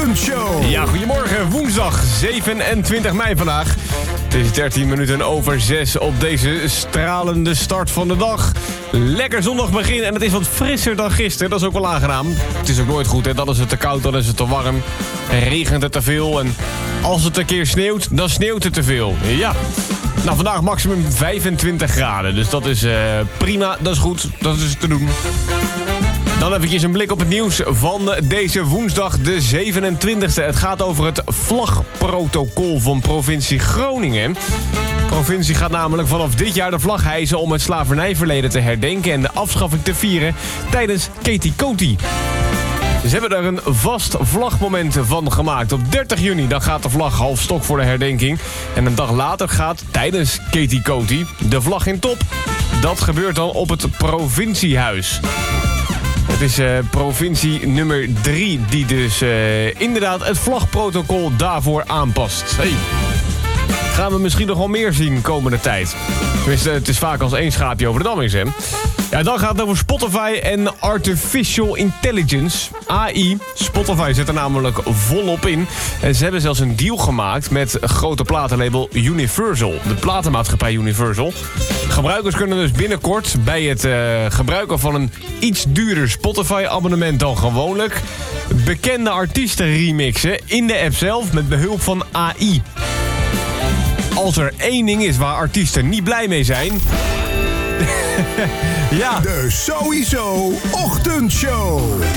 Ochtendshow. Ja, goedemorgen. Woensdag 27 mei vandaag. Het is 13 minuten over 6 op deze stralende start van de dag. Lekker zondag begin en het is wat frisser dan gisteren. Dat is ook wel aangenaam. Het is ook nooit goed, hè. Dan is het te koud, dan is het te warm. En regent het te veel. En als het een keer sneeuwt, dan sneeuwt het te veel. Ja. Nou, vandaag maximum 25 graden. Dus dat is prima, dat is goed, dat is te doen. Dan eventjes een blik op het nieuws van deze woensdag de 27e. Het gaat over het vlagprotocol van provincie Groningen. De provincie gaat namelijk vanaf dit jaar de vlag hijsen om het slavernijverleden te herdenken en de afschaffing te vieren tijdens Ketikoti. Ze hebben er een vast vlagmoment van gemaakt. Op 30 juni dan gaat de vlag half stok voor de herdenking. En een dag later gaat tijdens Ketikoti de vlag in top. Dat gebeurt dan op het provinciehuis. Het is provincie nummer 3 die dus inderdaad het vlagprotocol daarvoor aanpast. Hey. Gaan we misschien nog wel meer zien komende tijd. Tenminste, het is vaak als één schaapje over de dam is, hè. Ja, dan gaat het over Spotify en Artificial Intelligence, AI. Spotify zit er namelijk volop in. En ze hebben zelfs een deal gemaakt met grote platenlabel Universal. De platenmaatschappij Universal. Gebruikers kunnen dus binnenkort bij het gebruiken van een iets duurder Spotify-abonnement dan gewoonlijk bekende artiesten remixen in de app zelf met behulp van AI. Als er één ding is waar artiesten niet blij mee zijn... ja. De Sowieso Ochtendshow.